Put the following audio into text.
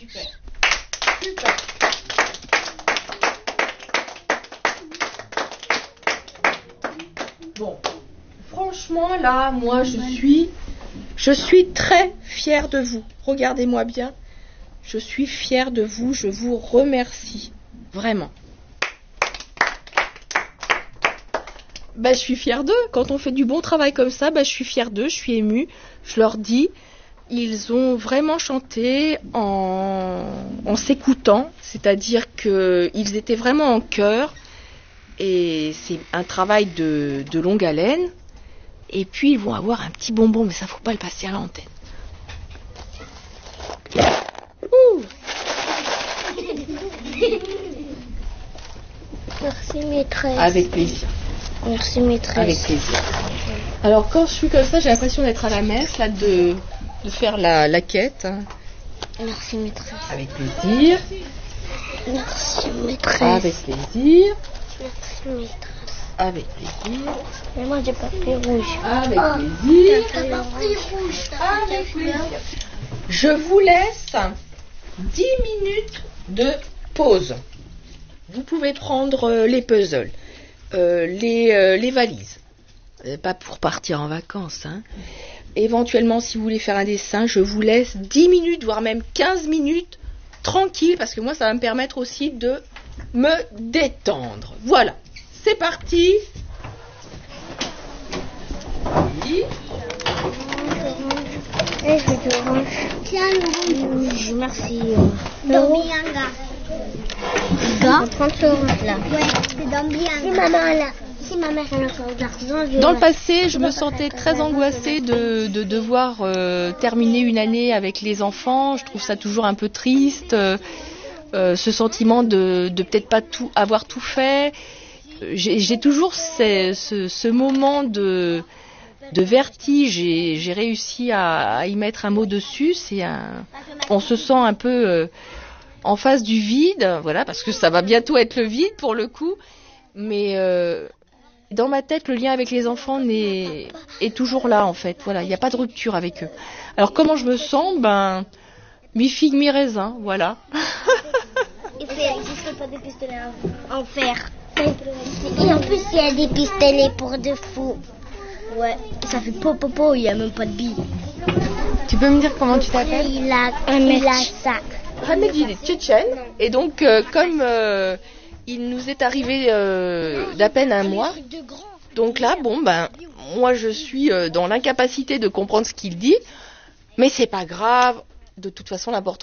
Super. Super. Bon, franchement là, moi je suis très fière de vous. Regardez-moi bien. Je suis fière de vous. Je vous remercie. Vraiment. Je suis fière d'eux. Quand on fait du bon travail comme ça, je suis fière d'eux. Je suis émue. Je leur dis, ils ont vraiment chanté en s'écoutant. C'est-à-dire qu'ils étaient vraiment en chœur. Et c'est un travail de longue haleine. Et puis ils vont avoir un petit bonbon, mais ça faut pas le passer à l'antenne. Merci maîtresse. Avec plaisir. Merci maîtresse. Avec plaisir. Alors quand je suis comme ça, j'ai l'impression d'être à la messe, là, de faire la quête. Merci maîtresse. Avec plaisir. Merci maîtresse. Avec plaisir. Merci maîtresse. Avec plaisir. Mais moi j'ai papier rouge. Avec plaisir. Papier rouge. Avec plaisir. Je vous laisse 10 minutes de pause. Vous pouvez prendre les puzzles, les valises. Pas pour partir en vacances. Hein. Éventuellement, si vous voulez faire un dessin, je vous laisse 10 minutes, voire même 15 minutes, tranquille, parce que moi, ça va me permettre aussi de me détendre. Voilà, c'est parti. Oui. Et je te range. Tiens le rouge. Merci. Dans Bianga. Dans 30 orange là. Ouais, c'est dans Bianga. Si ma mère elle a encore d'argent, Dans le passé, je me sentais très angoissée de devoir terminer une année avec les enfants. Je trouve ça toujours un peu triste, ce sentiment de peut-être pas avoir tout fait. J'ai toujours ce moment de vertige et j'ai réussi à y mettre un mot dessus. On se sent un peu en face du vide, voilà, parce que ça va bientôt être le vide pour le coup. Mais dans ma tête, le lien avec les enfants est toujours là, en fait. Voilà, il n'y a pas de rupture avec eux. Alors, comment je me sens ? Mi-figue, mi-raisin, voilà. Il n'existe pas des pistolets en fer. Et en plus, il y a des pistolets pour de fou. Ouais, ça fait popopo, il n'y a même pas de billes. Tu peux me dire comment tu t'appelles ? Il a ça. Ahmed, il est tchétchène. Et donc, comme il nous est arrivé d'à peine un mois, donc là, moi je suis dans l'incapacité de comprendre ce qu'il dit, mais c'est pas grave. De toute façon, l'important